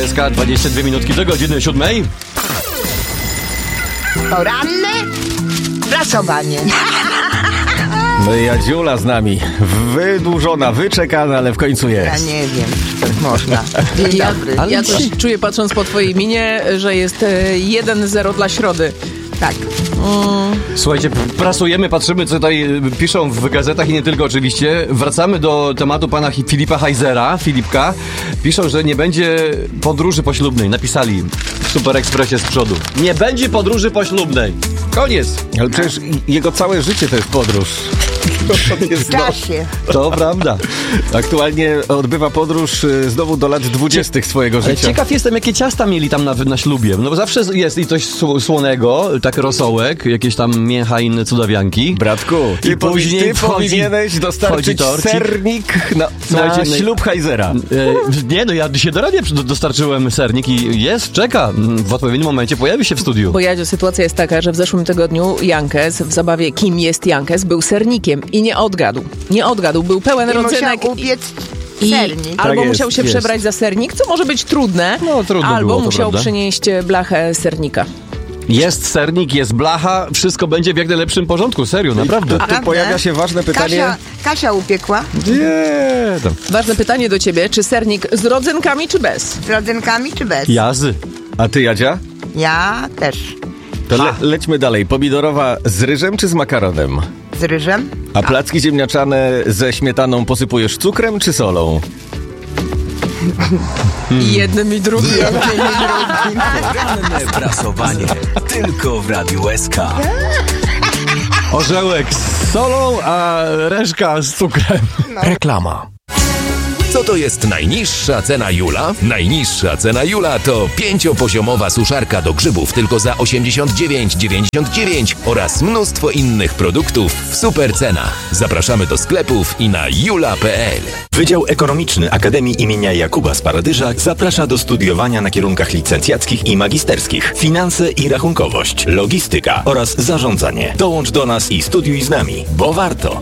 SK, 22 minutki do godziny 7. Poranne prasowanie. No i Jadziula z nami. Wydłużona, wyczekana, ale w końcu jest. Ja nie wiem, czy tak można. Dzień dobry. Ja coś czuję, patrząc po twojej minie, że jest 1-0 dla Środy. Tak. Słuchajcie, prasujemy, patrzymy, co tutaj piszą w gazetach i nie tylko oczywiście. Wracamy do tematu pana Filipa Heisera, Filipka. Piszą, że nie będzie podróży poślubnej. Napisali w Super Expressie z przodu. Nie będzie podróży poślubnej. Koniec. Ale przecież jego całe życie to jest podróż. W czasie. To prawda. Aktualnie odbywa podróż znowu do lat 20. swojego Ale życia. ciekaw jestem, jakie ciasta mieli tam na ślubie. No bo zawsze jest i coś słonego, tak rosołek, jakieś tam mięcha i inne cudawianki. Bratku, I później ty powinieneś dostarczyć torcik. sernik na Słuchajcie, ślub Heisera. Nie, no ja dzisiaj do radia dostarczyłem sernik i jest, czeka. W odpowiednim momencie pojawi się w studiu. Bo Jadzio, sytuacja jest taka, że w zeszłym tygodniu Jankes w zabawie Kim jest Jankes był sernikiem i nie odgadł. Nie odgadł, był pełen I rodzynek. musiał upiec I sernik. albo Tak musiał jest, się jest. przebrać za sernik, co może być trudne, No, trudno albo było, to musiał prawda. przynieść blachę sernika. Jest sernik, jest blacha, wszystko będzie w jak najlepszym porządku, serio, naprawdę. Tu pojawia się ważne pytanie. Kasia upiekła Nie, tam. Ważne pytanie do ciebie, czy sernik z rodzynkami, czy bez? z rodzynkami czy bez? Jazy. A ty, Jadzia? Ja też. To lećmy dalej. Pomidorowa z ryżem czy z makaronem? Z ryżem. A placki ziemniaczane ze śmietaną posypujesz cukrem czy solą? I jednym i drugim. Poranne prasowanie tylko w Radiu SK. Orzełek z solą, a reszka z cukrem. Reklama. Co to jest najniższa cena Jula? Najniższa cena Jula to 5-poziomowa suszarka do grzybów tylko za 89,99 oraz mnóstwo innych produktów w super cenach. Zapraszamy do sklepów i na jula.pl. Wydział Ekonomiczny Akademii imienia Jakuba z Paradyża zaprasza do studiowania na kierunkach licencjackich i magisterskich, finanse i rachunkowość, logistyka oraz zarządzanie. Dołącz do nas i studiuj z nami, bo warto.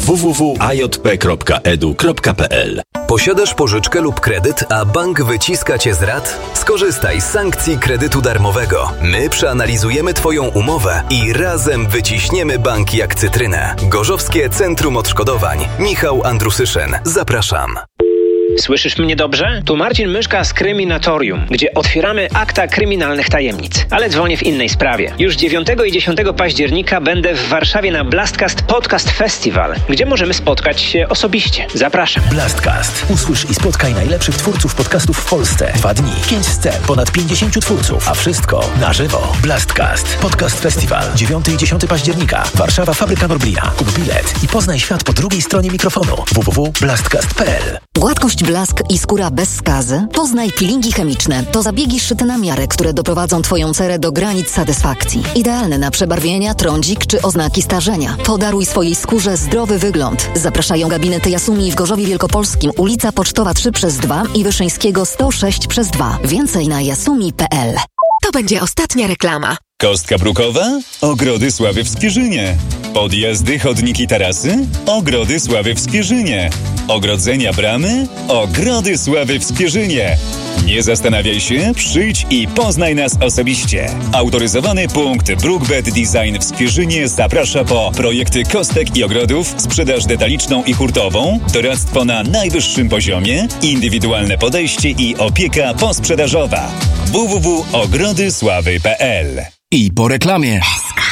www.ajp.edu.pl. Posiadasz pożyczkę lub kredyt, a bank wyciska cię z rat? Skorzystaj z sankcji kredytu darmowego. My przeanalizujemy twoją umowę i razem wyciśniemy bank jak cytrynę. Gorzowskie Centrum Odszkodowań. Michał Andrusyszyn. Zapraszam. Słyszysz mnie dobrze? Tu Marcin Myszka z Kryminatorium, gdzie otwieramy akta kryminalnych tajemnic. Ale dzwonię w innej sprawie. Już 9 i 10 października będę w Warszawie na Blastcast Podcast Festival, gdzie możemy spotkać się osobiście. Zapraszam. Blastcast. Usłysz i spotkaj najlepszych twórców podcastów w Polsce. 2 dni, 5 scen, ponad 50 twórców, a wszystko na żywo. Blastcast. Podcast Festival. 9 i 10 października. Warszawa, Fabryka Norblina. Kup bilet i poznaj świat po drugiej stronie mikrofonu. www.blastcast.pl. Gładkość, blask i skóra bez skazy? Poznaj peelingi chemiczne. To zabiegi szyte na miarę, które doprowadzą Twoją cerę do granic satysfakcji. Idealne na przebarwienia, trądzik czy oznaki starzenia. Podaruj swojej skórze zdrowy wygląd. Zapraszają gabinety Jasumi w Gorzowie Wielkopolskim, ulica Pocztowa 3/2 i Wyszyńskiego 106/2. Więcej na jasumi.pl. To będzie ostatnia reklama. Kostka brukowa? Ogrody Sławy w Skwierzynie. Podjazdy, chodniki, tarasy? Ogrody Sławy w Skwierzynie. Ogrodzenia, bramy? Ogrody Sławy w Skwierzynie. Nie zastanawiaj się, przyjdź i poznaj nas osobiście. Autoryzowany punkt Brookbed Design w Skwierzynie zaprasza po projekty kostek i ogrodów, sprzedaż detaliczną i hurtową, doradztwo na najwyższym poziomie, indywidualne podejście i opieka posprzedażowa. www.ogrodysławy.pl. I po reklamie. SK.